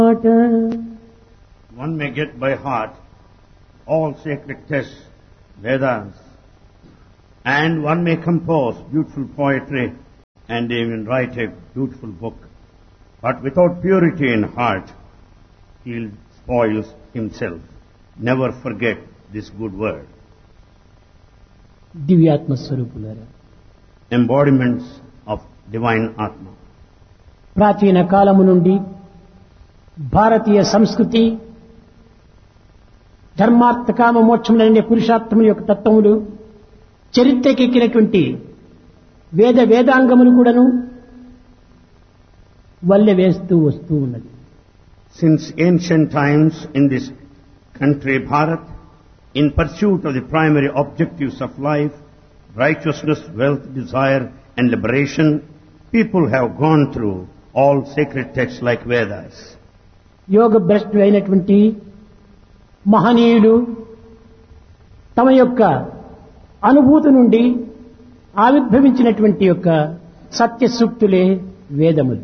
One may get by heart all sacred texts, Vedas, and one may compose beautiful poetry and even write a beautiful book. But without purity in heart, he spoils himself. Never forget this good word. దివ్యాత్మ స్వరూపులారా, Embodiments of divine Atma. ప్రాచీన కాలము నుండి భారతీయ సంస్కృతి ధర్మార్థ కామ మోక్షములనే పురుషార్థముల యొక్క తత్వములు చరిత్రకెక్కినటువంటి వేదాంగములు కూడాను వల్లె వేస్తూ వస్తూ ఉన్నది. Since ancient times in this country, Bharat, in pursuit of the primary objectives of life, righteousness, wealth, desire and liberation, people have gone through all sacred texts like Vedas. యోగ భ్రష్టులు అయినటువంటి మహనీయులు తమ యొక్క అనుభూతి నుండి ఆవిర్భవించినటువంటి యొక్క సత్య సూక్తులే వేదములు.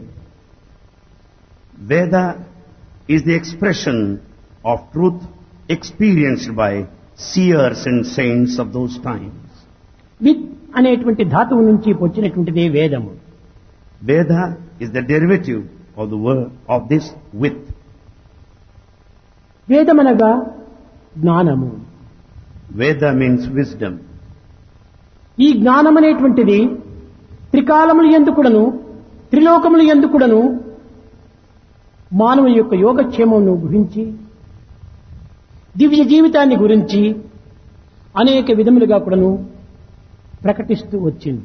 Veda is the expression of truth experienced by seers and saints of those times. With అనేటువంటి ధాతువు నుంచి వచ్చినటువంటిదే వేదము. Veda is the derivative of the word of this with. వేదమనగా జ్ఞానము. Veda means wisdom. ఈ జ్ఞానం అనేటువంటిది త్రికాలములు ఎందుకుడను త్రిలోకములు ఎందుకుడను మానవుని యొక్క యోగక్షేమమును గురించి దివ్య జీవితాన్ని గురించి అనేక విధములుగా కూడాను ప్రకటిస్తూ వచ్చింది.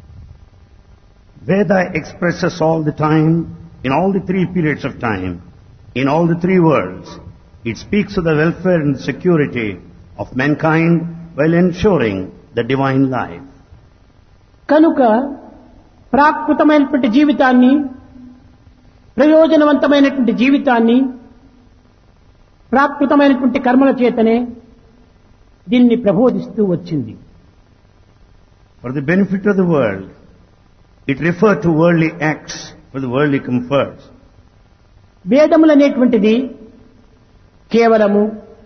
Veda expresses all the time, in all the three periods of time, in all the three worlds. It speaks of the welfare and security of mankind while ensuring the divine life. కనుక ప్రాకృతమైనటువంటి జీవితాన్ని, ప్రయోజనవంతమైనటువంటి జీవితాన్ని, ప్రాకృతమైనటువంటి కర్మల చేతనే దీన్ని ప్రబోధిస్తూ వచ్చింది. For the benefit of the world, it referred to worldly acts for the worldly comforts. వేదములనేటువంటిది కేవలము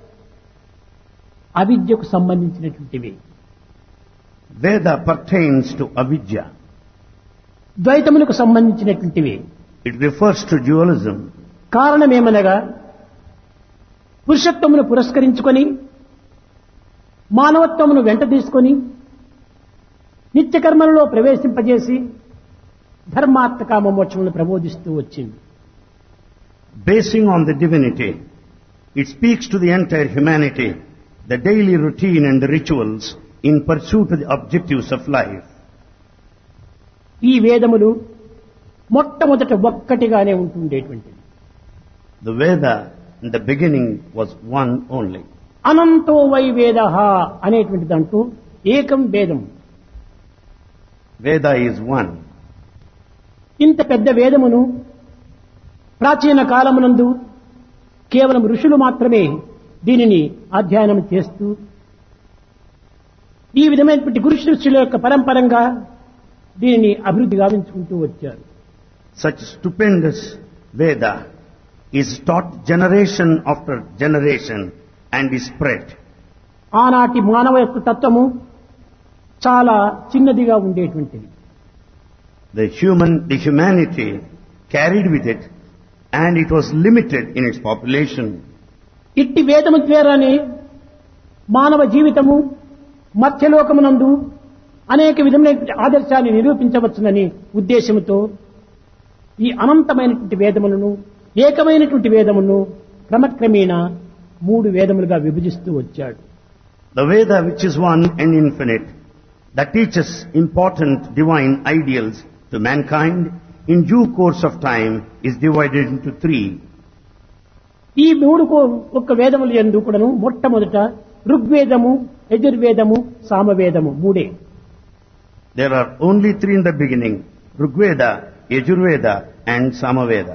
అవిద్యకు సంబంధించినటువంటివి. Veda pertains to avidya. ద్వైతములకు సంబంధించినటువంటివి. It refers to dualism. కారణమేమనగా పురుషత్వమును పురస్కరించుకొని మానవత్వమును వెంట తీసుకొని నిత్యకర్మలలో ప్రవేశింపజేసి ధర్మార్థ కామ మోక్షములను ప్రబోధిస్తూ వచ్చింది. Basing on the divinity, it speaks to the entire humanity, the daily routine and the rituals in pursuit of the objectives of life. ఈ వేదములు మొట్టమొదట ఒక్కటిగానే ఉంటుండేటువంటిది. The Veda in the beginning was one only. అనంతో why వేదః అనేటువంటి దాంట్లో ఏకం వేదం. Veda is one. ఇంత పెద్ద వేదమును ప్రాచీన కాలమునందు కేవలం ఋషులు మాత్రమే దీనిని అధ్యయనం చేస్తూ ఈ విధమైనటువంటి గురు శిష్యుల యొక్క పరంపరంగా దీనిని అభివృద్ధి గావించుకుంటూ వచ్చారు. Such stupendous Veda is taught generation after generation and is spread. ఆనాటి మానవ యొక్క తత్వము చాలా చిన్నదిగా ఉండేటువంటిది. The humanity carried with it, and it was limited in its population. ఇట్టి వేదము ద్వారానే మానవ జీవితము మధ్యలోకమునందు అనేక విధమైన ఆదర్శాన్ని నిరూపించవచ్చునని ఉద్దేశంతో ఈ అనంతమైనటువంటి వేదములను, ఏకమైనటువంటి వేదమును క్రమక్రమేణా 3 వేదములుగా విభజిస్తూ వచ్చాడు. The Veda, which is one and infinite, that teaches important divine ideals to mankind, in due course of time is divided into 3. ఈ 3 ఒక్క వేదములు యందు కూడాను మొట్టమొదట ఋగ్వేదము, యజుర్వేదము, సామవేదము 3. There are only 3 in the beginning: Rigveda, Yajurveda and Samaveda.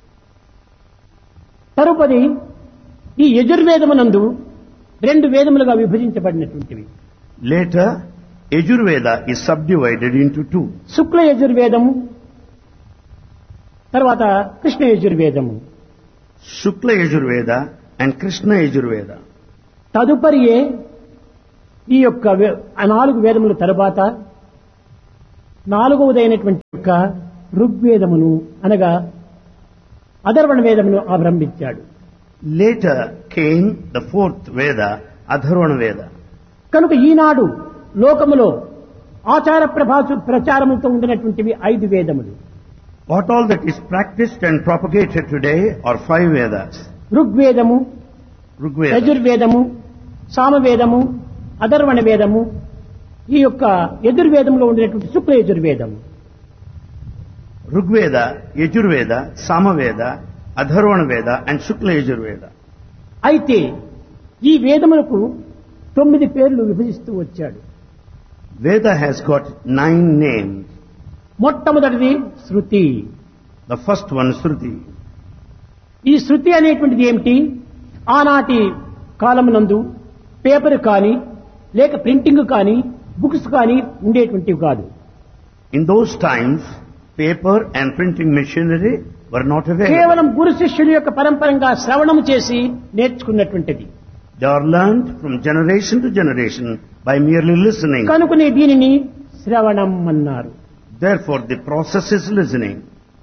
తరుపది ఈ యజుర్వేదమునందు 2 వేదములుగా విభజించబడినటువంటివి. Later, Yajurveda is subdivided into 2. శుక్ల యజుర్వేదము, తర్వాత Krishna యజుర్వేదము. Shukla Yajurveda and Krishna Yajurveda. తదుపరియే ఈ యొక్క 4 వేదముల తరువాత 4వదైనటువంటి యొక్క ఋగ్వేదమును అనగా అధర్వణ వేదమును ఆరంభించాడు. Later came the 4th Veda, Atharvana Veda. కనుక ఈనాడు లోకములో ఆచార ప్రచారములతో ఉండినటువంటివి 5 వేదములు. What all that is practiced and propagated today are 5 Vedas. ఋగ్వేదము, Rigveda, యజుర్వేదము, సామవేదము, అధర్వణ వేదము, ఈ యొక్క యజుర్వేదంలో ఉండినటువంటి శుక్ల యజుర్వేదము. Rigveda, Yajurveda, Samaveda, Atharvana Veda and Shukla Yajurveda. అయితే ఈ వేదములకు 9 పేర్లు విభజిస్తూ వచ్చాడు. Veda has got 9 names. మొట్టమొదటిది శృతి. The first one, Shruti. ఈ శృతి అనేటువంటిది ఏమిటి? ఆనాటి కాలమునందు పేపర్ కానీ లేక ప్రింటింగ్ కానీ బుక్స్ కానీ ఉండేటువంటివి కాదు. In those times, paper and printing machinery were not available. కేవలం గురు శిష్యుల యొక్క పరంపరంగా శ్రవణము చేసి నేర్చుకున్నటువంటిది. They are learned from generation to generation by merely listening. కనుకనే దీనిని శ్రవణం అన్నారు. Therefore, the process is listening.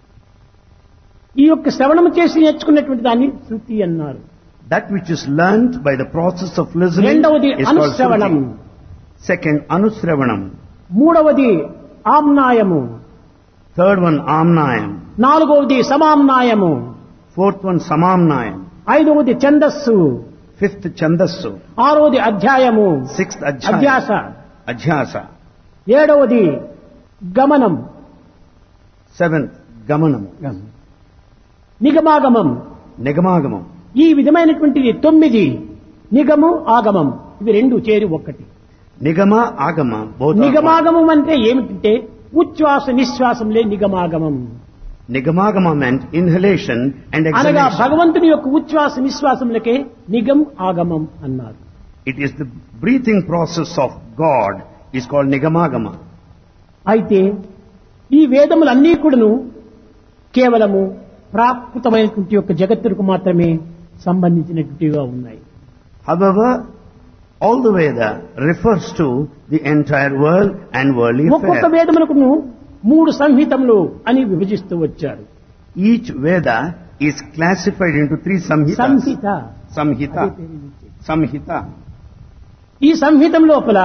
ఈ యొక్క శ్రవణము చేసి నేర్చుకున్నటువంటి దాన్ని శృతి అన్నారు. That which is learned by the process of listening రెండవది is called అనుశ్రవణం. Shruti. Second, Anusravanam. మూడవది ఆమ్నాయము. Third one, Amnayam. నాలుగవది సమామ్నాయము. Fourth one, Samamnayam. ఐదవది ఛందస్సు. Fifth, Chandasu. ఆరవది అధ్యాయము. Sixth, అధ్యాస. Adhyasa. ఏడవది గమనం. Seventh, Gamanam. నిగమాగమం. Nigamangamam. ఈ విధమైనటువంటిది 9. నిగము ఆగమం ఇవి 2 చేరి ఒక్కటి. Nigama, Agama, both are నిగమాగమం అంటే ఏమిటంటే ఉచ్ఛ్వాస నిశ్వాసంలే నిగమాగమం. Nigamagama meant inhalation and అనగా exhalation. భగవంతుని యొక్క ఉచ్ఛ్వాస నిశ్వాసములకే నిగం ఆగమం అన్నారు. It is the breathing process of God is called Nigamagama. అయితే ఈ వేదములన్నీ కూడాను కేవలము ప్రాకృతమైనటువంటి యొక్క జగత్తుకు మాత్రమే సంబంధించినటువంటివిగా ఉన్నాయి. However, all the Veda refers to the entire world and worldly ఒక్కొక్క affairs. వేదములకు 3 సంహితములు అని విభజిస్తూ వచ్చారు. Each Veda is classified into 3 samhitas. Samhita. Samhita. Samhita. ఈ సంహితం లోపల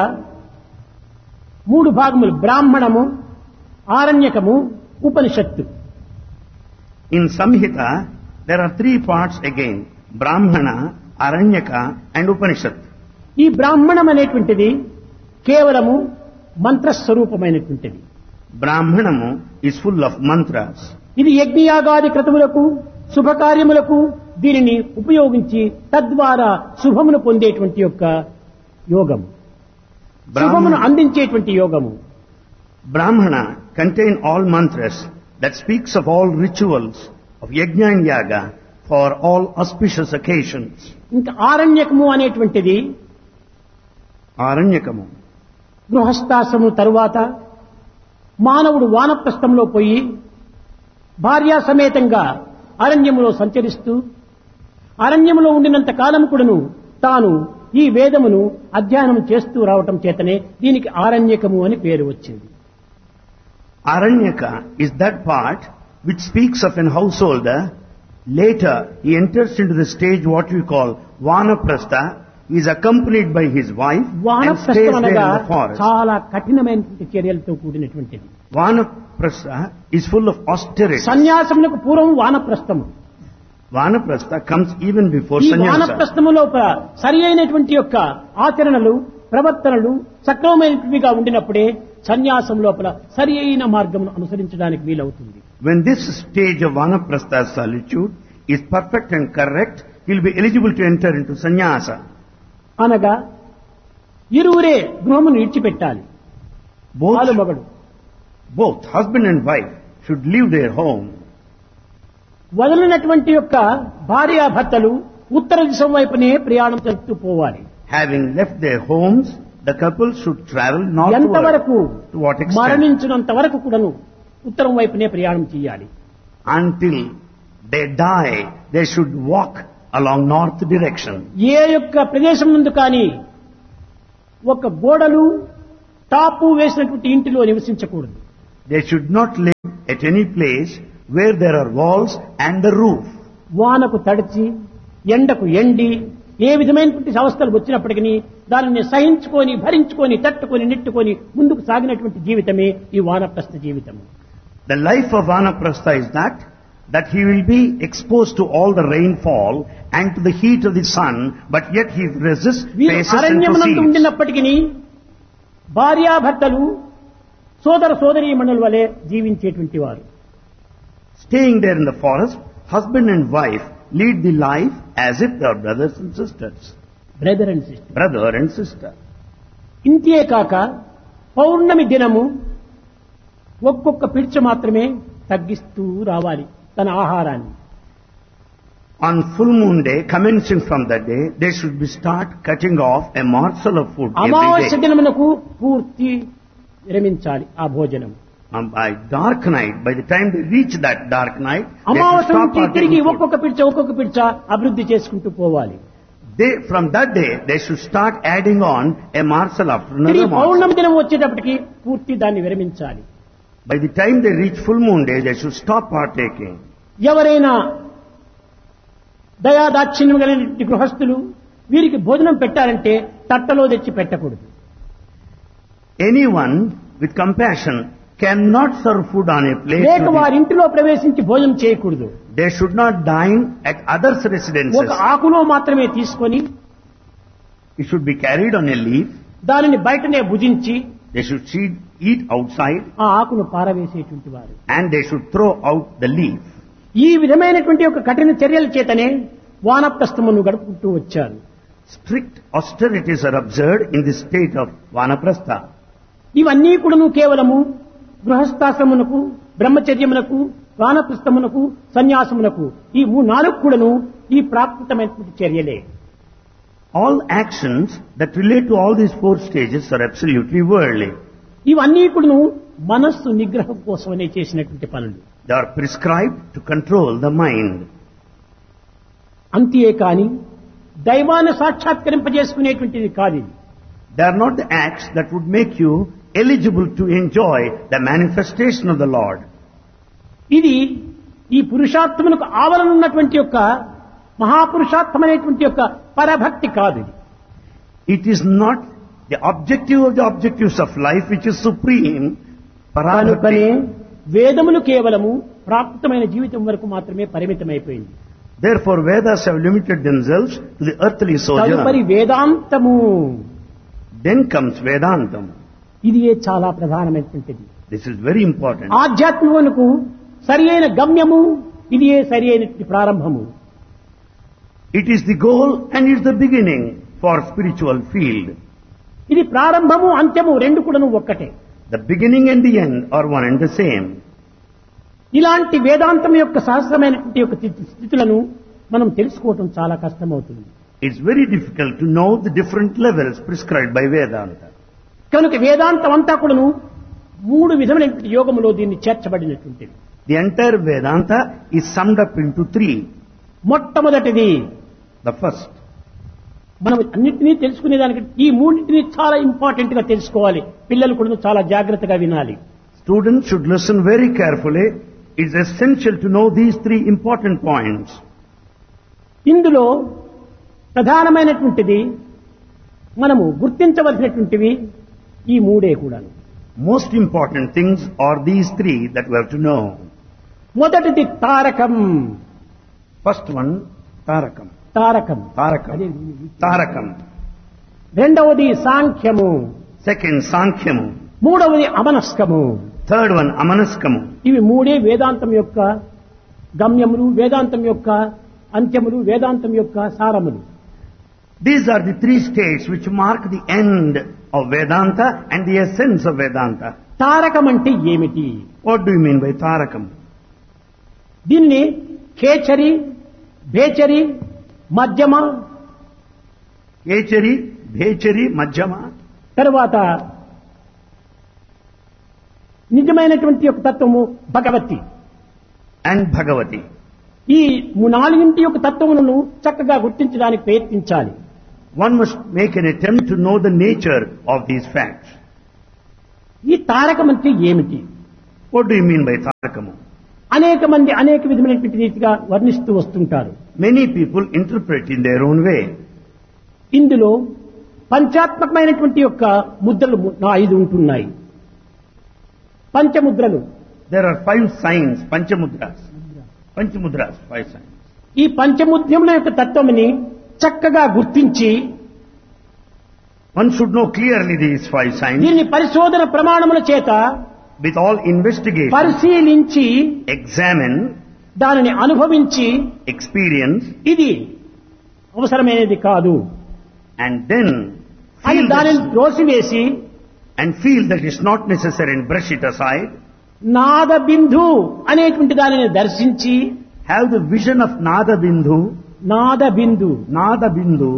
3 భాగములు బ్రాహ్మణము, ఆరణ్యకము, ఉపనిషత్తు. In Samhita, there are 3 parts again. Brahmana, Aranyaka and Upanishad. ఈ బ్రాహ్మణం అనేటువంటిది కేవలము మంత్రస్వరూపమైనటువంటిది. Brahmanamu is full of mantras. ఇది యజ్ఞయాగాది క్రతువులకు శుభకార్యములకు దీనిని ఉపయోగించి తద్వారా శుభమును పొందేటువంటి యొక్క యోగం, శుభమును అందించేటువంటి యోగము. Brahmana contain all mantras that speaks of all rituals of yajna and yaga for all auspicious occasions. ఇంకా ఆరణ్యకము అనేటువంటిది Aranyakamu. గృహస్థాశ్రమం తరువాత మానవుడు వానప్రస్థంలో పోయి భార్యా సమేతంగా అరణ్యములో సంచరిస్తూ అరణ్యములో ఉండినంత కాలం కూడాను తాను ఈ వేదమును అధ్యయనం చేస్తూ రావటం చేతనే దీనికి ఆరణ్యకము అని పేరు వచ్చింది. Aranyaka is that part which speaks of an householder. Later, he enters into the stage what we call Vanaprastha. He is accompanied by his wife and stays వానప్రస్థం there in అనగా the forest. చాలా కఠినమైనటువంటి చర్యలతో కూడినటువంటిది. Vanaprastha is full of austerity. సన్యాసములకు పూర్వం వానప్రస్థము. Vanaprastha comes even before ఈ sannyasa. వానప్రస్థము లోపల సరి అయినటువంటి యొక్క ఆచరణలు ప్రవర్తనలు సక్రమమైనవిగా ఉండినప్పుడే సన్యాసం లోపల సరి అయిన మార్గమును అనుసరించడానికి వీలవుతుంది. When this stage of Vanaprastha solitude is perfect and correct, he will be eligible to enter into sannyasa. అనగా ఇరువురే గృహమును విడిచిపెట్టాలి. ఆలు మగడు Both husband and wife should leave their home. వదలినటువంటి యొక్క భార్యాభర్తలు ఉత్తర దిశ వైపునే ప్రయాణం చేస్తూ పోవాలి. Having left their homes, the couple should travel ఎంతవరకు northward. To what extent? మరణించినంత వరకు కూడాను ఉత్తరం వైపునే ప్రయాణం చేయాలి. Until they die, they should walk along north direction. ఏ యొక్క ప్రదేశం ముందు కానీ ఒక గోడలు టాపు వేసినటువంటి ఇంటిలో నివసించకూడదు. They should not live at any place where there are walls and the roof. వానకు తడిచి ఎండకు ఎండి ఏ విధమైనటువంటి అవస్థలు వచ్చినప్పటికీ దానిని సహించుకొని భరించుకొని తట్టుకొని నెట్టుకొని ముందుకు సాగినటువంటి జీవితమే ఈ వానప్రస్థ జీవితం. The life of Vanaprastha is that he will be exposed to all the rainfall and to the heat of the sun, but yet he resists, వీరు faces and అరణ్యమునందు proceeds. ఉండినప్పటికీ భార్యాభర్తలు సోదర సోదరీమణుల వలె జీవించేటువంటి వారు. Staying there in the forest, husband and wife lead the life as if they are brothers and sisters. Brother and sister. Brother and sister. ఇంతే కాక పౌర్ణమి దినము ఒక్కొక్క పిడిచ మాత్రమే తగ్గిస్తూ రావాలి తన ఆహారాన్ని. On full moon day, commencing from that day, they should be start cutting off a morsel of food every అమావాస్య day. దినమునకు పూర్తి విరమించాలి ఆ భోజనం. By dark night, by the time they reach that dark night, they should అమావాస్య stop నుంచి partaking తిరిగి food. ఒక్కొక్క పిడిచ అభివృద్ధి చేసుకుంటూ పోవాలి. From that day, they should start adding on a morsel after తిరిగి another morsel. పౌర్ణమి దినం వచ్చేటప్పటికి పూర్తి దాన్ని విరమించాలి. By the time they reach full moon day, they should stop partaking. ఎవరైనా దయాదాక్షిణ్యం కలిగిన గృహస్థులు వీరికి భోజనం పెట్టాలంటే తట్టలో తెచ్చి పెట్టకూడదు. Anyone with compassion cannot serve food on a plate. లేక వారి ఇంటిలో ప్రవేశించి భోజనం చేయకూడదు. They should not dine at others' residences. ఒక ఆకులో మాత్రమే తీసుకొని It should be carried on a leaf. దానిని బయటనే భుజించి They should eat outside ఆ ఆకును పారవేసేటువంటి వారు. and they should throw out the leaf. ఈ విధమైనటువంటి ఒక కఠిన చర్యల చేతనే వానప్రస్థమును గడుపుకుంటూ వచ్చారు. Strict austerities are observed in the state of Vanaprastha. ఇవన్నీ కూడాను కేవలము గృహస్థాశ్రమునకు బ్రహ్మచర్యమునకు వానప్రస్థమునకు సన్యాసమునకు ఈ నాలుగు కూడాను ఈ ప్రాకృతమైనటువంటి చర్యలే. All actions that relate to all these four stages are absolutely worldly. ఇవన్నీ కూడాను మనస్సు నిగ్రహం కోసమనే చేసినటువంటి పనులు. They are prescribed to control the mind. అంతే కాని దైవాన్ని సాక్షాత్కరింపజేసుకునేటువంటిది కాదు ఇది. They are not the acts that would make you eligible to enjoy the manifestation of the Lord. ఇది ఈ పురుషార్థమునకు ఆవరణ ఉన్నటువంటి యొక్క మహాపురుషార్థమైనటువంటి యొక్క పరభక్తి కాదు ఇది. It is not the objective of the objectives of life which is supreme. కనుకనే Parabhakti. వేదములు కేవలము ప్రాకృతమైన జీవితం వరకు మాత్రమే పరిమితమైపోయింది. Therefore, Vedas have limited themselves to the earthly తదుపరి sojourn. వేదాంతము Then comes Vedantam. ఇది చాలా ప్రధానమైనటువంటిది. This is very important. ఆధ్యాత్మికమునకు సరి అయిన గమ్యము ఇది సరి అయినటువంటి ప్రారంభము. It is the goal and it is the beginning for spiritual field. ఇది ప్రారంభము అంత్యము రెండు కూడాను ఒక్కటే. The beginning and the end are one and the same. ఇలాంటి వేదాంతం యొక్క సహస్రమైనటువంటి యొక్క స్థితులను మనం తెలుసుకోవటం చాలా కష్టమవుతుంది. It's very difficult to know the different levels prescribed by Vedanta. కనుక వేదాంతం అంతా కూడాను మూడు విధమైనటువంటి యోగములో దీన్ని చేర్చబడినటువంటిది. The entire Vedanta is summed up into three. మొట్టమొదటిది The first, మనం అన్నింటినీ తెలుసుకునేదానికి ఈ మూడింటిని చాలా ఇంపార్టెంట్ గా తెలుసుకోవాలి. పిల్లలు కూడా చాలా జాగ్రత్తగా వినాలి. students should listen very carefully. It's essential to know these three important points. ఇందులో ప్రధానమైనటువంటిది మనము గుర్తించవలసినటువంటివి ఈ మూడే కూడా. Most important things are these three that we have to know. మొదటిది Tarakam. First one, Tarakam. Tarakam Tarakam. అదే Tarakam. రెండవది సాంఖ్యము. Second, Sankhyamu. మూడవది అమనస్కము. Third one, Amanaskamu. ఇవి మూడే వేదాంతం యొక్క గమ్యములు, వేదాంతం యొక్క అంత్యములు, వేదాంతం యొక్క సారములు. These are the three states which mark the end of Vedanta and the essence of Vedanta. Tarakam అంటే ఏమిటి? What do you mean by Tarakam? దీన్ని ఖేచరి, భేచరి, మధ్యమ, Kechari, Bhechari, Majjama, తరువాత నిజమైనటువంటి యొక్క తత్వము భగవతి. and Bhagavati. ఈ నాలుగింటి యొక్క తత్వములను చక్కగా గుర్తించడానికి ప్రయత్నించాలి. One must make an attempt to know the nature of these facts. ఈ తారకం అంటే ఏమిటి? What do you mean by Tarakamu? అనేక మంది అనేక విధమైనటువంటి రీతిగా వర్ణిస్తూ వస్తుంటారు. Many people interpret in their own way. ఇందులో పంచాత్మకమైనటువంటి యొక్క ముద్రలు 5 ఉంటున్నాయి. పంచముద్రలు. There are 5 signs, Panchamudras. Panchamudras, 5 signs. ఈ పంచముద్రముల యొక్క తత్వముని చక్కగా గుర్తించి One should know clearly these 5 signs. దీన్ని పరిశోధన ప్రమాణముల చేత With all investigation, పరిశీలించి examine, దానిని అనుభవించి experience, ఇది అవసరమైనది కాదు and then అని feel దానిని that, త్రోసివేసి and feel that it's not necessary and brush it aside. నాద బిందు అనేటువంటి దానిని దర్శించి Have the vision of Nada Bindu, Nada Bindu Nada Bindu,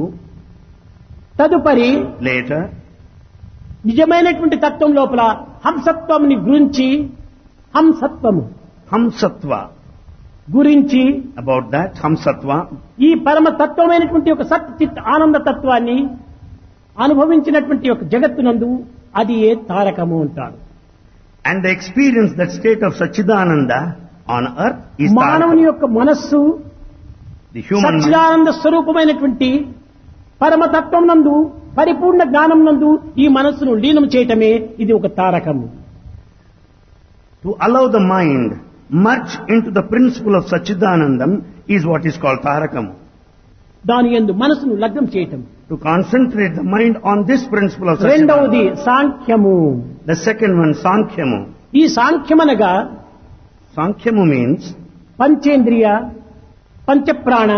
తదుపరి later, నిజమైనటువంటి తత్వం లోపల హంసత్వంని గురించి హంసత్వము Hamsatva. గురించి About that, Hamsatva, ఈ పరమ తత్వమైనటువంటి ఒక సత్ చిత్ ఆనంద తత్వాన్ని అనుభవించినటువంటి ఒక జగత్తునందు అది ఏ తారకము అంటారు. and the experience, that state of Sachidananda on earth is మానవుని Tarakam. యొక్క మనస్సు The human mind, సచ్చిదానంద స్వరూపమైనటువంటి పరమతత్వం నందు పరిపూర్ణ జ్ఞానం నందు ఈ మనస్సును లీనం చేయటమే ఇది ఒక తారకము. to allow the mind merge into the principle of Sachidanandam is what is called Tarakam. దాని యందు మనసును లగ్నం చేయటం. To concentrate the mind on this principle of రెండవది Sachidanandam. సాంఖ్యము. The second one, Sankhyamu. ఈ సాంఖ్యమనగా Sankhyamu means పంచేంద్రియ, పంచప్రాణ,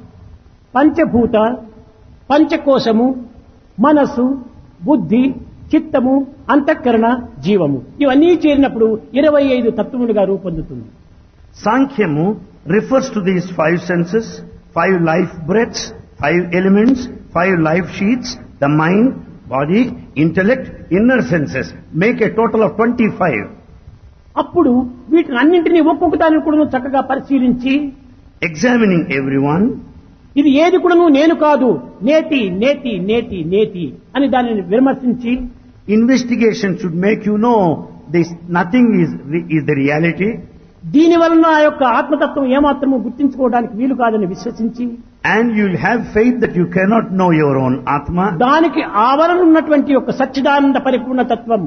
పంచభూత, పంచకోశము, మనసు, బుద్ధి, చిత్తము, అంతఃకరణ, జీవము ఇవన్నీ చేరినప్పుడు 25 తత్వములుగా రూపొందుతుంది. Sankhyamu refers to these 5 senses, 5 life breaths, 5 elements, 5 life sheets, the mind, body, intellect, inner senses. Make a total of 25. అప్పుడు వీటిని అన్నింటినీ ఒక్కొక్క దానిని కూడా చక్కగా పరిశీలించి Examining everyone, ఇది ఏది కూడాను నేను కాదు, నేతి నేతి నేతి నేతి అని దానిని విమర్శించి investigation should make you know this nothing is the reality, దీని వలన ఆ యొక్క ఆత్మతత్వం ఏమాత్రము గుర్తించుకోవడానికి వీలు కాదని విశ్వసించి and you will have faith that you cannot know your own Atma, దానికి ఆవరణ ఉన్నటువంటి యొక్క సచ్చిదానంద పరిపూర్ణ తత్వం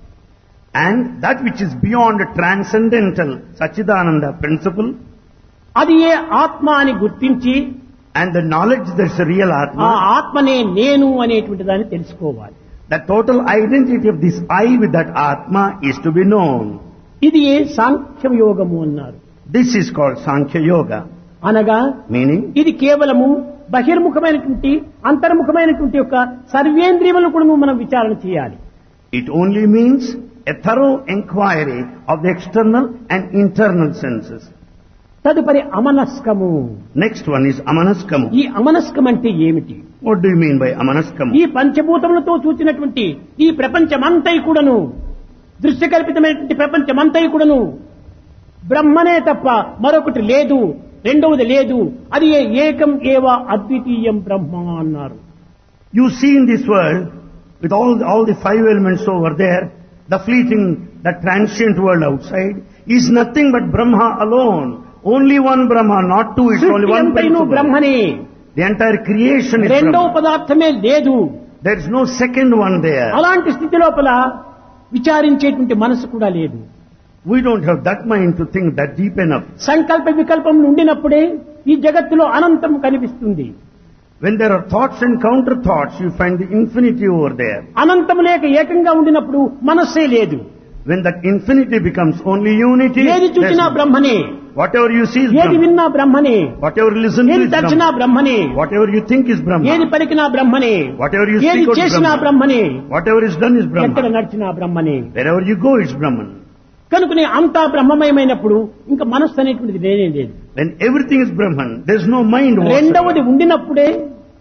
and that which is beyond transcendental Sachidananda principle, అది ఏ ఆత్మ అని గుర్తించి and the knowledge that is a real ఆ Atma, ఆత్మనే నేను అనేటువంటి దాన్ని తెలుసుకోవాలి. the total identity of this I with that Atma is to be known. ఇది ఏ సాంఖ్యం యోగము అన్నారు. This is called Sankhya Yoga, అనగా meaning ఇది కేవలము బహిర్ముఖమైనటువంటి అంతర్ముఖమైనటువంటి యొక్క సర్వేంద్రియములను కూడా మనం విచారణ చేయాలి. it only means a thorough inquiry of the external and internal senses. తదుపరి అమనస్కము. Next one is Amanaskamu. ఈ అమనస్కం అంటే ఏమిటి? What do you mean by Amanaskamu? ఈ పంచభూతములతో చూచినటువంటి ఈ ప్రపంచమంతై కూడాను దృశ్యకల్పితమైనటువంటి ప్రపంచమంతై కూడాను బ్రహ్మనే తప్ప మరొకటి లేదు, రెండవది లేదు, అది ఏకం ఏవ అద్వితీయం బ్రహ్మ అన్నారు. You see in this world, with all the 5 elements over there, the fleeting, the transient world outside, is nothing but Brahma alone. Only one Brahma, not two, it's only సృష్టి one అంతైను principle. బ్రహ్మనే, The entire creation is రెండవ Brahma. పదార్థమే లేదు. There is no second one there. అలాంటి స్థితి లోపల విచారించేటువంటి మనసు కూడా లేదు. We don't have that mind to think that deep enough. సంకల్ప వికల్పం ఉండినప్పుడే ఈ జగత్తులో అనంతం కనిపిస్తుంది. When there are thoughts and counter thoughts, you find the infinity over there. అనంతం లేక ఏకంగా ఉండినప్పుడు మనస్సే లేదు. When that infinity becomes only unity, ఏది చూసినా there's- బ్రహ్మనే, whatever you see is ఏది Brahma. విన్నా బ్రహ్మనే, Whatever you listen to ఏది is తచ్చినా Brahma. బ్రహ్మనే, Whatever you think is ఏది Brahma. పలికినా బ్రహ్మనే, Whatever you ఏది speak out is చేసినా Brahma. బ్రహ్మనే, Whatever is done is ఎక్కడ Brahma. నడిచినా బ్రహ్మనే. Wherever you go, it's Brahman. కనుకనే అంతా బ్రహ్మమయమైనప్పుడు ఇంకా మనస్సు అనేటువంటిది లేనే లేదు. When everything is Brahman, there's no mind రెండవది whatsoever. ఉండినప్పుడే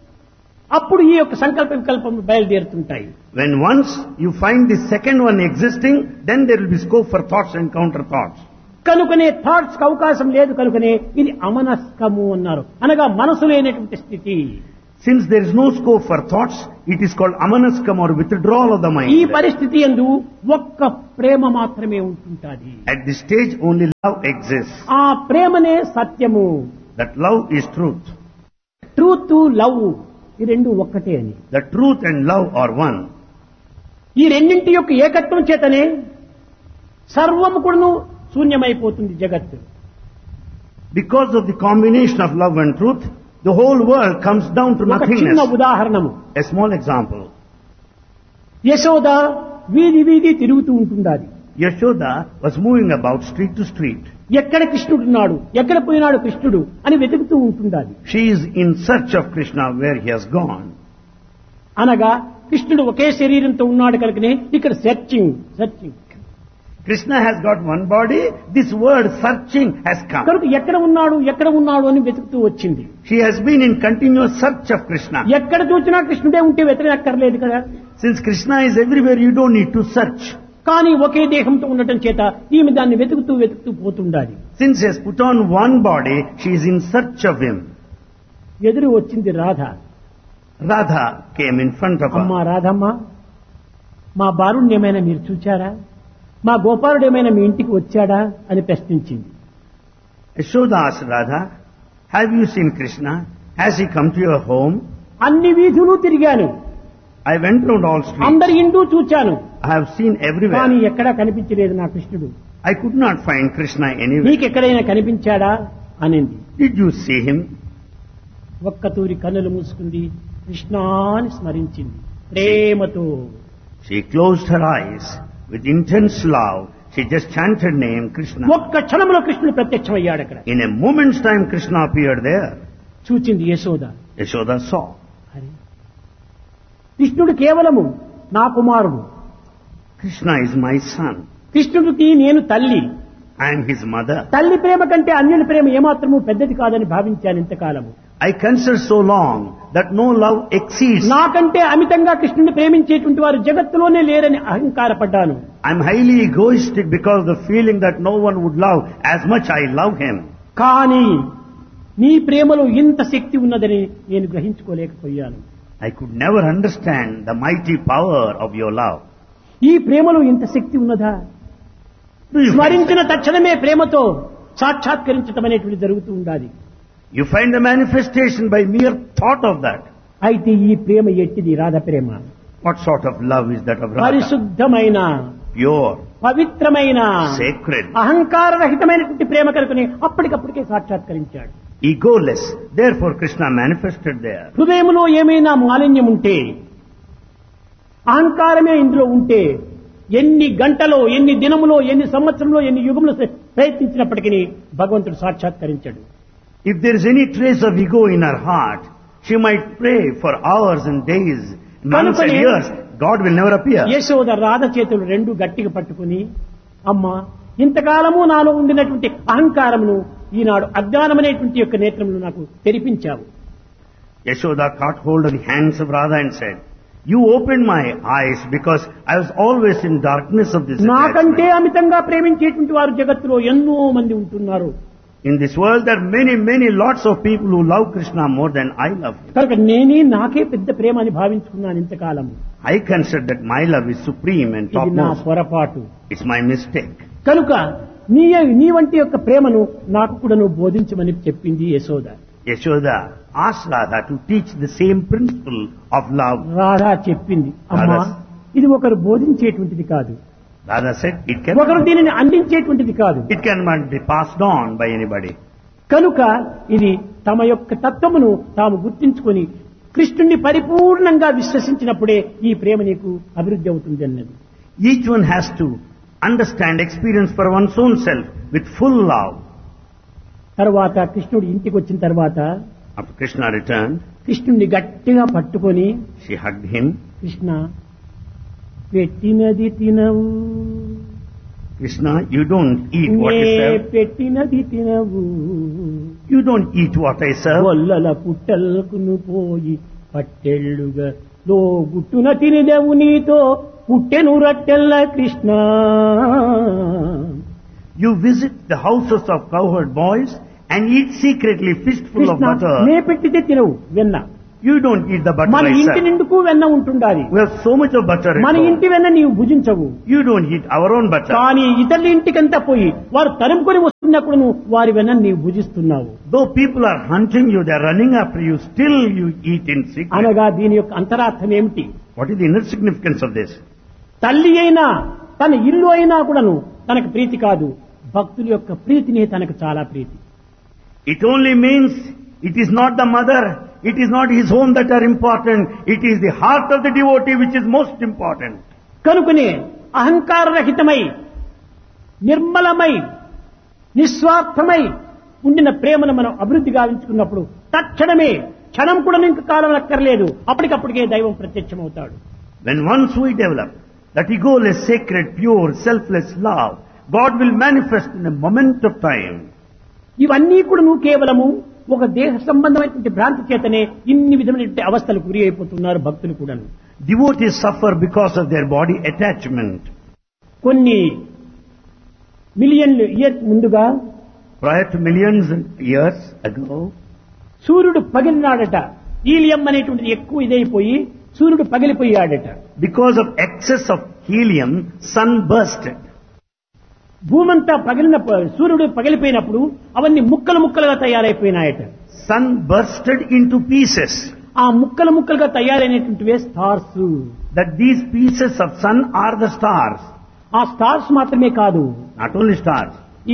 అప్పుడు ఈ యొక్క సంకల్ప వికల్పం బయలుదేరుతుంటాయి. When once you find the second one existing, then there will be scope for thoughts and counter thoughts. కనుకనే థాట్స్ కి అవకాశం లేదు కనుకనే ఇది అమనస్కము అన్నారు, అనగా మనసు లేనటువంటి స్థితి. Since there is no scope for thoughts, it is called amanaskam or withdrawal of the mind. ఈ పరిస్థితి యందు ఒక్క ప్రేమ మాత్రమే ఉంటుంటాది. At this stage only love exists. ఆ ప్రేమనే సత్యము. That love is truth. Truth love ఈ రెండు ఒక్కటే అని. The truth and love are one. ఈ రెండింటి యొక్క ఏకత్వం చేతనే సర్వము కూడాను శూన్యమైపోతుంది జగత్తు. Because of the combination of love and truth, the whole world comes down to ఒక చిన్న nothingness. ఉదాహరణము. A small example. Yashoda వీధి వీధి తిరుగుతూ ఉంటుండాలి. Yashoda was moving about street to street. ఎక్కడ కృష్ణుడున్నాడు, ఎక్కడ పోయినాడు కృష్ణుడు అని వెతుకుతూ ఉంటుండాలి. She is in search of Krishna where he has gone. అనగా కృష్ణుడు ఒకే శరీరంతో ఉన్నాడు కనుకనే ఇక్కడ searching. Krishna has got one body. This word searching has come. కనుక ఎక్కడ ఉన్నాడు అని వెతుకుతూ వచ్చింది. She has been in continuous search of Krishna. ఎక్కడ చూసినా కృష్ణుడే ఉంటే వెతకక్కర్లేదు కదా. Since Krishna is everywhere, you don't need to search. కానీ ఒకే దేహంతో ఉండటం చేత ఈమె దాన్ని వెతుకుతూ పోతుండాలి. Since he has put on one body, she is in search of him. ఎదురు వచ్చింది Radha. Radha came in front of అమ్మా her. రాధమ్మ, మా బాలుణ్ణి ఏమైనా మీరు చూచారా, మా గోపాలుడు ఏమైనా మీ ఇంటికి వచ్చాడా అని ప్రశ్నించింది. Yashoda asked Radha, have you seen Krishna? Has he come to your home? అన్ని వీధులు తిరిగాను, I went around all streets. అందరి ఇంటూ చూచాను, I have seen కానీ everywhere. ఎక్కడా కనిపించలేదు నా కృష్ణుడు. I could not find Krishna anywhere. నీకెక్కడైనా కనిపించాడా అనింది. Did you see him? ఒక్క తూరి కన్నులు మూసుకుంది, కృష్ణాని స్మరించింది ప్రేమతో. She closed her eyes. With intense love, she just chanted name Krishna. ఒక్క క్షణంలో కృష్ణుడు ప్రత్యక్షమయ్యాడు అక్కడ. In a moment's time, Krishna appeared there. చూచింది యశోద. Yashoda saw. అరే, కృష్ణుడు కేవలము నా కుమారుడు, Krishna is my son. కృష్ణుడికి నేను తల్లి. I am his mother. తల్లి ప్రేమ కంటే అన్యుని ప్రేమ ఏమాత్రము పెద్దది కాదని భావించాను ఇంతకాలము. I considered so long that no love exceeds. నాకంటే అమితంగా కృష్ణుని ప్రేమించేటువంటి వారు జగత్తులోనే లేరని అహంకారపడ్డాను. I am highly egoistic because of the feeling that no one would love as much I love him. కానీ నీ ప్రేమలో ఇంత శక్తి ఉన్నదని నేను గ్రహించుకోలేకపోయాను. I could never understand the mighty power of your love. ఈ ప్రేమలో ఇంత శక్తి ఉన్నదా? Do you find స్మరించిన తక్షణమే ప్రేమతో సాక్షాత్కరించటం అనేటువంటి జరుగుతూ ఉండాలి. You find the manifestation by mere thought of that. అయితే ఈ ప్రేమ ఎట్టిది? రాధ ప్రేమ What sort of love is that of Radha? పరిశుద్ధమైన, Pure, పవిత్రమైన, sacred, అహంకార రహితమైనటువంటి ప్రేమ కనుకని అప్పటికప్పటికే సాక్షాత్కరించాడు. egoless. Therefore Krishna manifested there. హృదయంలో ఏమైనా మాలిన్యం ఉంటే, అహంకారమే ఇందులో ఉంటే, ఎన్ని గంటలో, ఎన్ని దినములో, ఎన్ని సంవత్సరంలో, ఎన్ని యుగంలో ప్రయత్నించినప్పటికీ భగవంతుడు సాక్షాత్కరించాడు. If there is any trace of ego in her heart, she might pray for hours and days, months and years. God will never appear. Yashoda Radha చేతులు రెండు గట్టిగా పట్టుకుని, అమ్మా, ఇంతకాలము నాలో ఉండినటువంటి అహంకారమును ఈనాడు అజ్ఞానమనేటువంటి యొక్క నేత్రములు నాకు తెరిపించావు. Yashoda caught hold of the hands of Radha and said, you opened my eyes because I was always in darkness of this నాకంటే attachment. అమితంగా ప్రేమించేటువంటి వారు జగత్తులో ఎన్నో మంది ఉంటున్నారు. In this world there are many lots of people who love Krishna more than I love him. కనుక నాకే పెద్ద ప్రేమ అని భావించుకున్నాను ఇంతకాలము. I consider that my love is supreme and ఇది నా topmost. పొరపాటు. It's my mistake. కనుక నీ వంటి యొక్క ప్రేమను నాకు కూడా నువ్వు బోధించమని చెప్పింది Yashoda. Yashoda asked Radha to teach the same principle of love. Radha చెప్పింది, అమ్మా, Radha- ఇది ఒకరు బోధించేటువంటిది కాదు, Radha said, ఒకరు దీనిని అందించేటువంటిది కాదు. it cannot be passed on by anybody. కనుక ఇది తమ యొక్క తత్వమును తాము గుర్తించుకొని కృష్ణుణ్ణి పరిపూర్ణంగా విశ్వసించినప్పుడే ఈ ప్రేమ నీకు అభివృద్ధి అవుతుంది అన్నది. Each one has to understand, experience for one's own self with full love. తర్వాత కృష్ణుడు ఇంటికి వచ్చిన తర్వాత After Krishna returned, కృష్ణుణ్ణి గట్టిగా పట్టుకొని, she hugged him. కృష్ణ, పెట్టినది తినవు, Krishna, you don't eat what నే you serve. పెట్టినది తినవు, You don't eat what I serve. గొల్లల పుట్టల్కును పోయి పట్టెళ్ళుగా లో గుట్టున తినదవు నీతో పుట్టెను రట్టెల్ల Krishna. You visit the houses of cowherd boys and eat secretly fistful of Krishna butter. నే పెట్టితే తినవు వెన్న. You don't eat the butter మన ఇంటి yourself. నిండుకు వెన్న ఉంటుండాలి. We have so much of butter at మన home. ఇంటి వెన్న నీవు భుజించవు. You don't eat our own butter. కానీ ఇతరుల ఇంటికంతా పోయి వారు తరుముకొని వస్తున్నప్పుడు నువ్వు వారి వెన్న నీవు భుజిస్తున్నావు. Though people are hunting you, they are running after you, still you eat in secret. అనగా దీని యొక్క అంతరార్థం ఏమిటి? What is the inner significance of this? తల్లి అయినా తన ఇల్లు అయినా కూడాను తనకు ప్రీతి కాదు, భక్తుల యొక్క ప్రీతిని తనకు చాలా ప్రీతి. It only means it is not the mother, it is not his home that are important, it is the heart of the devotee which is most important. కనుకనే అహంకారరహితమై నిర్మలమై నిస్వార్థమై ఉండిన ప్రేమను మనం అభివృద్ధి గావించుకున్నప్పుడు తక్షణమే క్షణం కూడా ఇంక కాలం అక్కర్లేదు, అప్పటికప్పటికే దైవం ప్రత్యక్షమవుతాడు. When once we develop that egoless, sacred, pure, selfless love, God will manifest in a moment of time. ఇవన్నీ కూడా నువ్వు కేవలము ఒక దేహ సంబంధమైనటువంటి భ్రాంతి చేతనే ఇన్ని విధమైనటువంటి అవస్థలకు గురి అయిపోతున్నారు భక్తులు కూడా. Devotees suffer because of their body attachment. కొన్ని మిలియన్లు ఇయర్స్ ముందుగా Prior to millions of years ago, సూర్యుడు పగిలినాడట. హీలియం అనేటువంటిది ఎక్కువ ఇదైపోయి సూర్యుడు పగిలిపోయాడట. because of excess of helium, sun bursted. భూమంతా సూర్యుడు పగిలిపోయినప్పుడు అవన్నీ ముక్కలు ముక్కలుగా తయారైపోయినాయట. Sun bursted into pieces. ఆ ముక్కలు ముక్కలుగా తయారైనటువంటివే stars. That these pieces of sun are the stars. ఆ స్టార్స్ మాత్రమే కాదు, Not only stars. ఈ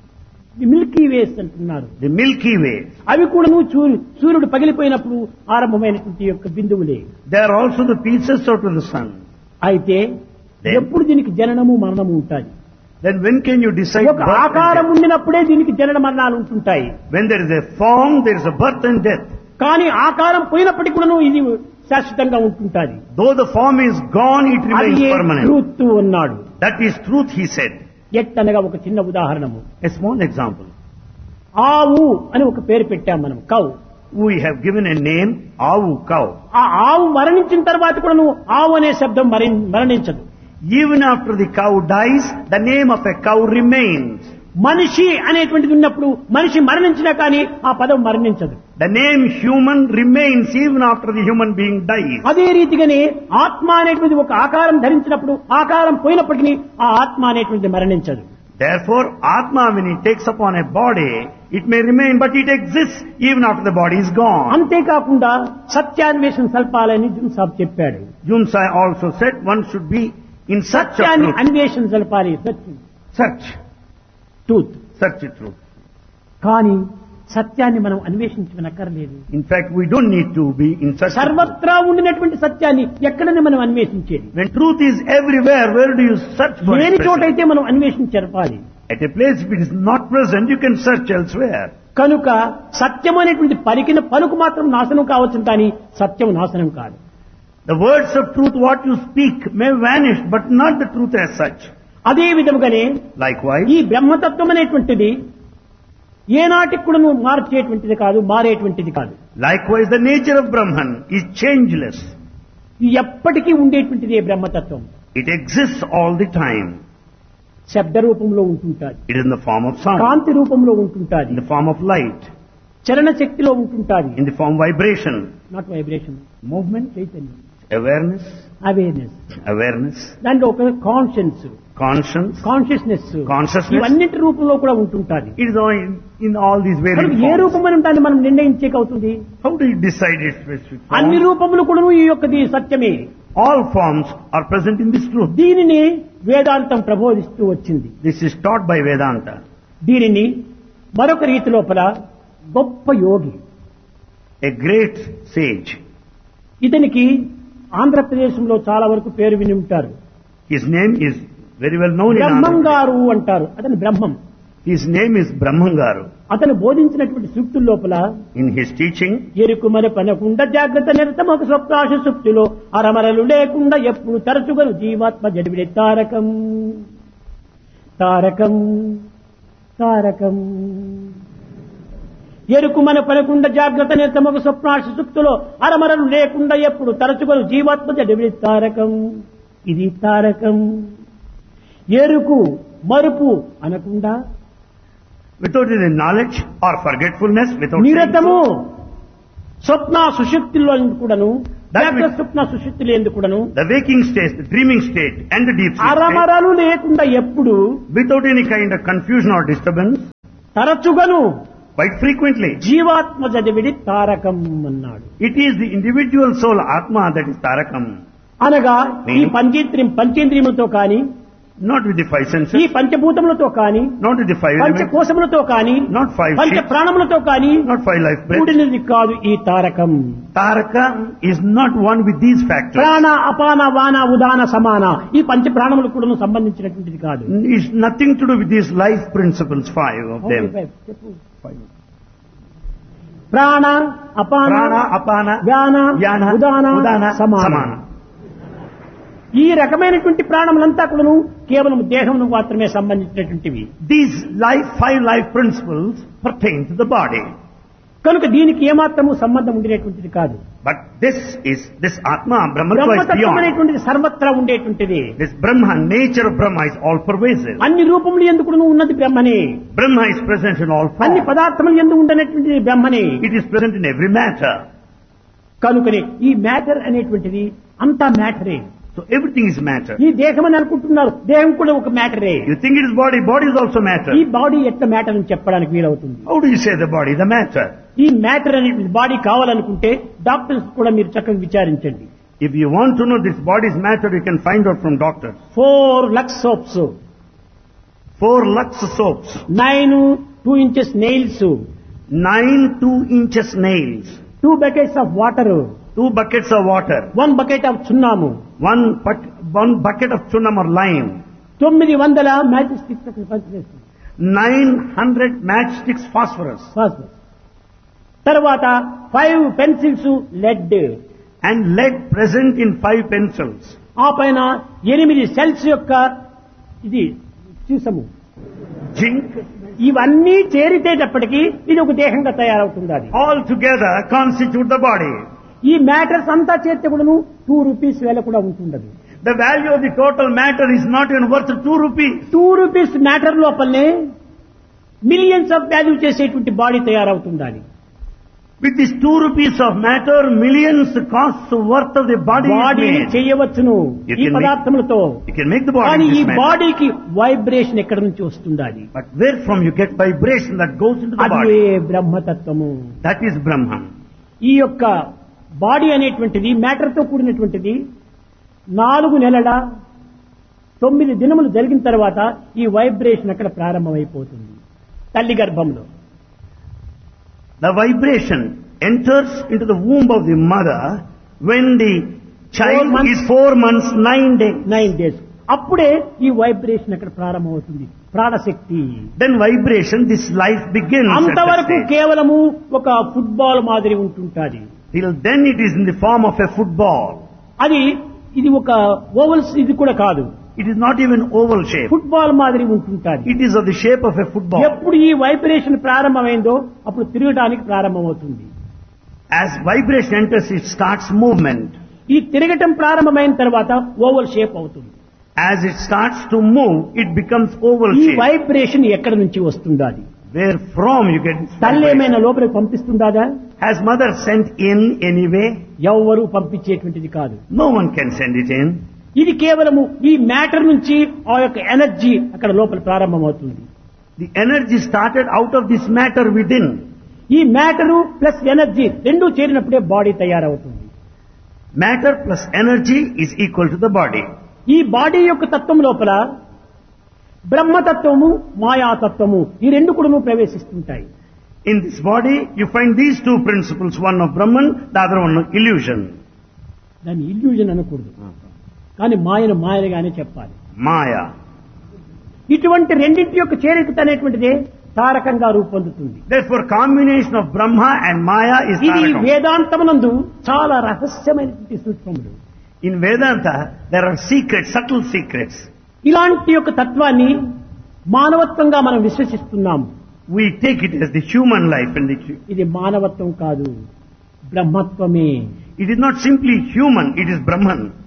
మిల్కీ వేస్ అంటున్నారు. The Milky Way. అవి కూడా సూర్యుడు పగిలిపోయినప్పుడు ఆరంభమైనటువంటి యొక్క బిందువులే. They are also the pieces out of the sun. అయితే ఎప్పుడు దీనికి జననము మరణము ఉంటాయి. Then when can you decide ఒక birth and ఆకారం death? ఉండినప్పుడే దీనికి జనన మరణాలు ఉంటుంటాయి. When there is a form, there is a birth and death. కానీ ఆకారం పోయినప్పటికీ కూడా ఇది శాశ్వతంగా ఉంటుంటాది. Though the form is gone, it అది remains permanent. ట్రూత్ అన్నాడు. That is truth, he said. ఎట్టనగా ఒక చిన్న ఉదాహరణము, A small example. ఆవు అని ఒక పేరు పెట్టాం మనం, cow. We have given a name, Avu, cow. ఆ ఆవు మరణించిన తర్వాత కూడా నువ్వు ఆవు అనే శబ్దం మరణించదు. Even after the cow dies, the name of a cow remains. మనిషి అనేటువంటిది ఉన్నప్పుడు మనిషి మరణించినా కానీ ఆ పదం మరణించదు. The name human remains even after the human being dies. అదే రీతిగానే ఆత్మ అనేటువంటిది ఒక ఆకారం ధరించినప్పుడు ఆకారం పోయినప్పటికీ ఆ ఆత్మ అనేటువంటిది మరణించదు. Therefore, Atma, when it takes upon a body, it may remain, but it exists even after the body is gone. అంతేకాకుండా సత్యాన్వేషణ సల్పాలని జున్సాబ్ చెప్పాడు. Junsai also said one should be in search of సత్యాన్ని truth. అన్వేషణ సల్పాలి, Search. Truth. Search the truth. కానీ సత్యాన్ని మనం అన్వేషించనక్కర్లేదు. In fact, we don't need to be in search of truth. సర్వత్రా ఉండినటువంటి సత్యాన్ని ఎక్కడనే మనం అన్వేషించేది. When truth is everywhere, where do you search for లేని it? చోటైతే మనం అన్వేషించరపాలి. At a place, if it is not present, you can search elsewhere. కనుక సత్యం అనేటువంటి పలికిన పలుకు మాత్రం నాశనం కావచ్చు, కానీ సత్యం నాశనం కాదు. The words of truth, what you speak, may vanish, but not the truth as such. అదే విధముగానే Likewise, ఈ బ్రహ్మతత్వం అనేటువంటిది ఏనాటికి కూడా నువ్వు మార్చేటువంటిది కాదు, మారేటువంటిది కాదు. likewise, the nature of Brahman is changeless. ఇది ఎప్పటికీ ఉండేటువంటిది బ్రహ్మతత్వం. It exists all the time. శబ్ద రూపంలో ఉంటుంటాది, It is in the form of sound, కాంతి రూపంలో ఉంటుంటాది, in the form of light, చలన శక్తిలో ఉంటుంటాది. in the form of vibration, not vibration, movement, చైతన్యం, awareness, awareness, దాంట్లో ఒక కాన్షియన్స్, conscience, కాన్షియస్నెస్, ఇవన్నిటి రూపంలో కూడా ఉంటుంటాది. it is all in all these various A forms. రూపం అని ఉంటాన్ని మనం నిర్ణయించేకవుతుంది. How do you decide its specific అన్ని form? రూపములు కూడా ఈ యొక్కది సత్యమే. All forms are present in this truth. దీనిని వేదాంతం ప్రబోధిస్తూ వచ్చింది. This is taught by Vedanta. దీనిని మరొక రీతి లోపల గొప్ప యోగి, A great sage. ఇతనికి ఆంధ్రప్రదేశంలో చాలా వరకు పేరు విని ఉంటారు. His name is very well known in Andhra. బ్రహ్మంగారు అంటారు. అతని బ్రహ్మం. His name is Brahmangaru. అతను బోధించినటువంటి సూక్తుల లోపల In his teaching, ఎరుకుమర పనకుండా జాగ్రత్త నిరతమొక స్వప్నాశ సుప్తిలో అరమరలు లేకుండా ఎప్పుడు తరచుగను జీవాత్మ జడివిడే తారకం తారకం తారకం. ఎరుకుమన పనకుండా జాగ్రత్త నిరతమొక స్వప్నాశ సుప్తిలో అరమరలు లేకుండా ఎప్పుడు తరచుగను జీవాత్మ జడివిడే తారకం. ఇది తారకం. ఎరుకు మరుపు అనకుండా without any knowledge or forgetfulness, without saying నిరతము so. స్వప్న సుషుప్తిలో కూడాను That జాగ్రత్త means- స్వప్న సుషుప్తిలో ఎందుకు కూడాను The waking state, the dreaming state and the deep sleep state, అరమరలు లేకుండా ఎప్పుడు without any kind of confusion or disturbance, తరచుగాను quite frequently. జీవాత్మ చదివిడి తారకం అన్నాడు. It is the individual soul Atma that is Tarakam, అనగా ఈ Hmm. పంచేంద్రియములతో కాని not with the five ఈ senses, పంచభూతములతో కాని not with the five elements, పంచకోశములతో కాని not five పంచ sheets, ప్రాణములతో కాని not five life breaths. కూడినది కాదు ఈ Tarakam. Tarakam is not one with these factors. ప్రాణ అపాన వాన ఉదాన సమాన ఈ పంచ ప్రాణములకు కూడా సంబంధించినటువంటిది కాదు. It's nothing to do with these life principles, five of them. చెప్పు. ప్రాణ అపాన Prana, Apana, వ్యాన Yana, Udana Udana, సమాన. Samana. ఈ రకమైనటువంటి ప్రాణములంతా కూడాను కేవలం దేహమును మాత్రమే సంబంధించినటువంటివి. These five life principles pertain to the body. కనుక దీనికి ఏమాత్రము సంబంధం ఉండేటువంటిది కాదు. But this Atma, Brahmatva is బ్రహ్మతత్వం beyond. అనేటువంటిది సర్వత్రా ఉండేటువంటిది. This Brahma, nature of Brahma is all pervasive. అన్ని రూపములు ఎందుకు ఉన్నది బ్రహ్మనే. Brahma is present in all అన్ని forms. పదార్థములు ఎందుకు ఉండనటువంటిది బ్రహ్మనే. It is present in every matter. కనుకనే ఈ మ్యాటర్ అనేటువంటిది అంతా మ్యాటరే. So everything is matter. ఈ దేహం అని అనుకుంటున్నారు, దేహం కూడా ఒక మ్యాటరే. You think it is body, body is also matter. ఈ బాడీ ఎట్లా మ్యాటర్ అని చెప్పడానికి వీలవుతుంది. How do you say the body, the matter? ఈ మ్యాటర్ అనేటువంటి బాడీ కావాలనుకుంటే డాక్టర్స్ కూడా మీరు చక్కగా విచారించండి. If you want to know this body's matter, you can find out from doctors. 4 Lux soaps, 4 Lux soaps, 9 2 inches nails, 9 2-inch nails, 2 buckets of water, 2 buckets of water, 1 bucket of చున్నాము, 1 bucket of chunam or lime, 900 magic sticks అక్కడ పంచివేస్తుంది. 900 matchsticks phosphorus, తర్వాత 5 pencils lead, and lead present in 5 pencils. ఆ పైన 8 cells యొక్క ఇది సీసము. Zinc, ఇవన్నీ చేరితేటప్పటికి ఇది ఒక దేహంగా తయారవుతుంది. అది all together constitute the body. ఈ మ్యాటర్స్ అంతా చేర్చే కూడాను 2 రూపీస్ వేల కూడా ఉంటుండదు. The value of the total matter is not even worth 2 rupees. 2 rupees matter లోపలనే మిలియన్స్ ఆఫ్ వాల్యూ చేసేటువంటి బాడీ తయారవుతుంది. With this 2 rupees of matter, millions costs worth of the body is body made. చేయవచ్చును You ఈ can పదార్థములతో. You can make the కానీ body ఈ this matter. బాడీకి vibration ఎక్కడి నుంచి వస్తుంది? అది But where from you get vibration that goes into the అదే body? బ్రహ్మతత్వము. That is Brahman. ఈ యొక్క బాడీ అనేటువంటిది మ్యాటర్ తో కూడినటువంటిది. 4 నెలల 9 దినములు జరిగిన తర్వాత ఈ వైబ్రేషన్ అక్కడ ప్రారంభమైపోతుంది తల్లి గర్భంలో. The vibration enters into the womb of the mother when the 4 child months. is 4 months, 9 days. 9 days అప్పుడే ఈ వైబ్రేషన్ అక్కడ ప్రారంభమవుతుంది. ప్రాణశక్తి Then vibration, this life begins. at that అంతవరకు stage. కేవలము ఒక ఫుట్బాల్ మాదిరి ఉంటుంటుంది. Till then it is in the form of a football. ఇది ఒక ఓవల్స్ ఇది కూడా కాదు, It is not even oval shape. Football మాదిరి ఉంటుంటుంది. It is of the shape of a football. ఎప్పుడు ఈ వైబ్రేషన్ ప్రారంభమైందో అప్పుడు తిరగడానికి ప్రారంభమవుతుంది. As vibration enters, it starts movement. ఈ తిరగటం ప్రారంభమైన తర్వాత ఓవల్ షేప్ అవుతుంది. As it starts to move, it becomes oval ఈ shape. వైబ్రేషన్ ఎక్కడి నుంచి వస్తుందో అది Where from you get this తల్లి vibration? ఏమైనా లోపలికి పంపిస్తుందా? Has mother sent in anyway? ఎవ్వరూ పంపించేటువంటిది కాదు. No one can send it in. ఇది కేవలము ఈ మ్యాటర్ నుంచి ఆ యొక్క ఎనర్జీ అక్కడ లోపల ప్రారంభమవుతుంది. The energy started out of this matter within. ఈ మ్యాటరు ప్లస్ ఎనర్జీ రెండూ చేరినప్పుడే బాడీ తయారవుతుంది. Matter plus energy is equal to the body. ఈ బాడీ యొక్క తత్వం లోపల బ్రహ్మతత్వము మాయాతత్వము ఈ రెండు కూడా ప్రవేశిస్తుంటాయి. In this body, you find these 2 principles, one of Brahman, the other one of illusion. దాన్ని ఇల్యూజన్ అనకూడదు, కానీ మాయలుగానే చెప్పాలి. Maya. ఇటువంటి రెండింటి యొక్క చేరిక అనేటువంటిదే తారకంగా రూపొందుతుంది. Therefore, combination of Brahma and Maya is ఇది Tarakam. వేదాంతమునందు చాలా రహస్యమైనటువంటి సూక్ష్మములు. In Vedanta, there are secrets, subtle secrets. ఇలాంటి యొక్క తత్వాన్ని మానవత్వంగా మనం విశ్వసిస్తున్నాము. We take it as the human life and ఇది మానవత్వం కాదు, బ్రహ్మత్వమే. it is not simply human, it is Brahman.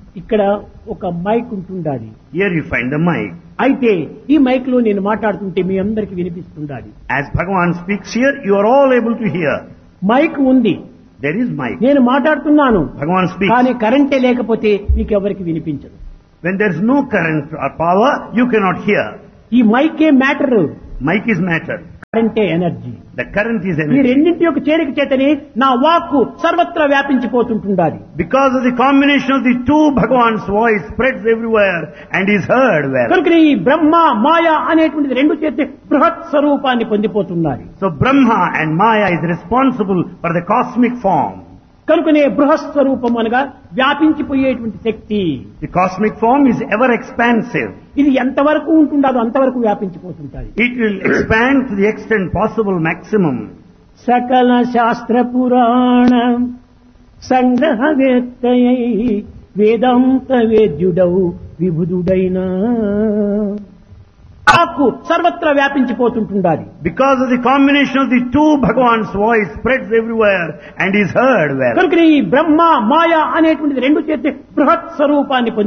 ఇక్కడ ఒక మైక్ ఉంటుండాలి. Here you find the mic. అయితే ఈ మైక్ లో నేను మాట్లాడుతుంటే మీ అందరికి వినిపిస్తుండాలి. As Bhagavan speaks here, you are all able to hear. Mic ఉంది, There is mic. నేను మాట్లాడుతున్నాను, Bhagavan speaks. కానీ కరెంటే లేకపోతే మీకు ఎవరికి వినిపించదు. When there is no current or power, you cannot hear. ఈ మైకే matter, Mic is matter. కరెంటే energy. The current is ఈ energy. రెండింటి యొక్క చేరిక చేతనే నా వాక్కు సర్వత్రా వ్యాపించిపోతుంటుండాలి. Because of the combination of the two, Bhagavan's voice spreads everywhere and is heard well. కనుక ఈ బ్రహ్మ మాయ అనేటువంటిది రెండు చేతి బృహత్ స్వరూపాన్ని పొందిపోతున్నారు. So Brahma and Maya is responsible for the cosmic form. కనుకనే బృహత్ స్వరూపం అనగా వ్యాపించిపోయేటువంటి శక్తి. The cosmic form is ever expansive. ఇది ఎంతవరకు ఉంటుందో అంతవరకు వ్యాపించిపోతుంటాయి. It will expand to the extent possible maximum. సకల శాస్త్ర పురాణ సంగ్రహవేత్తయై వేదాంత వేద్యుడౌ విభుదుడైన ఆకు సర్వత్రా వ్యాపించిపోతుంటుండాలి. Because of the combination of the two, Bhagavan's voice spreads everywhere and is heard well. కనుక ఈ బ్రహ్మ మాయ అనేటువంటిది రెండు చేతి బృహత్ స్వరూపాన్ని